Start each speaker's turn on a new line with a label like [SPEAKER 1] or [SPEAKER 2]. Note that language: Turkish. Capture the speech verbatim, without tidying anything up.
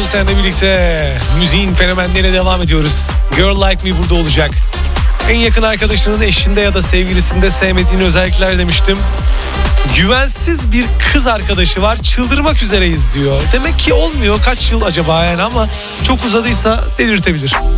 [SPEAKER 1] seninle birlikte müziğin fenomenlerine devam ediyoruz. Girl Like Me burada olacak. En yakın arkadaşının eşinde ya da sevgilisinde sevmediğin özellikler demiştim. Güvensiz bir kız arkadaşı var, çıldırmak üzereyiz diyor. Demek ki olmuyor, kaç yıl acaba yani, ama çok uzadıysa delirtebilir.